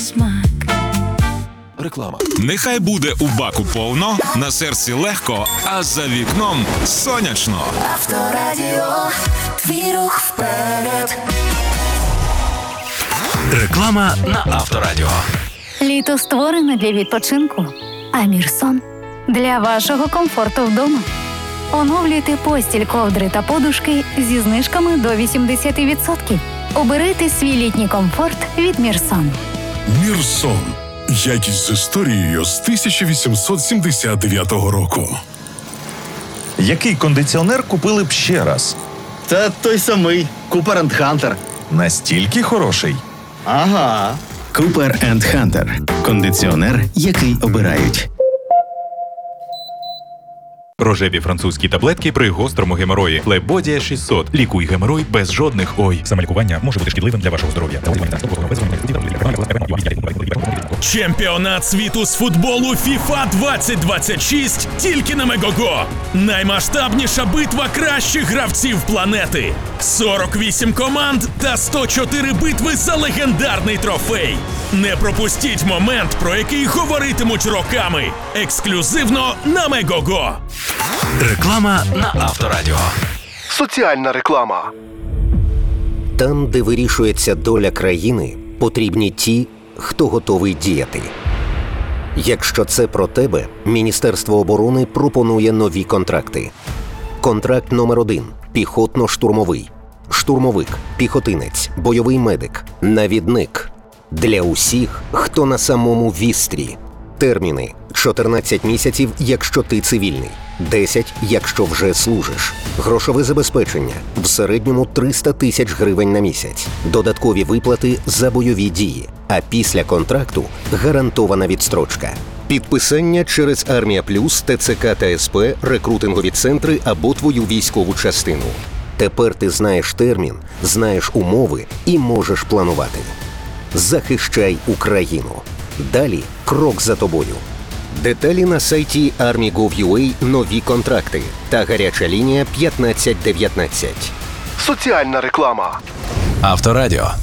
смак. Реклама. Нехай буде у баку повно, на серці легко, а за вікном сонячно. Авторадіо, твій рух вперед. Реклама на Авторадіо. Літо створене для відпочинку, а Мірсон – для вашого комфорту вдома. Оновлюйте постіль, ковдри та подушки зі знижками до 80%. Обирайте свій літній комфорт від Мірсон. Мірсон. Якість з історією з 1879 року. Який кондиціонер купили б ще раз? Та той самий Cooper & Hunter. Настільки хороший? Ага. Cooper & Hunter. Кондиціонер, який обирають. Рожеві французькі таблетки при гострому геморої. Флебодія 600. Лікуй геморой без жодних ой. Самолікування може бути шкідливим для вашого здоров'я. Чемпіонат світу з футболу FIFA 2026 тільки на Мегого. Наймасштабніша битва кращих гравців планети. 48 команд та 104 битви за легендарний трофей. Не пропустіть момент, про який говоритимуть роками. Ексклюзивно на Мегого. Реклама на Авторадіо. Соціальна реклама. Там, де вирішується доля країни, потрібні ті, хто готовий діяти. Якщо це про тебе, Міністерство оборони пропонує нові контракти. Контракт номер 1 – піхотно-штурмовий. Штурмовик, піхотинець, бойовий медик, навідник. Для усіх, хто на самому вістрі. Терміни – 14 місяців, якщо ти цивільний, 10, якщо вже служиш. Грошове забезпечення – в середньому 300 тисяч гривень на місяць. Додаткові виплати за бойові дії. А після контракту – гарантована відстрочка. Підписання через Армія Плюс, ТЦК та СП, рекрутингові центри або твою військову частину. Тепер ти знаєш термін, знаєш умови і можеш планувати. Захищай Україну. Далі крок за тобою. Деталі на сайті Army.gov.ua, нові контракти та гаряча лінія 1519. Соціальна реклама. Авторадіо.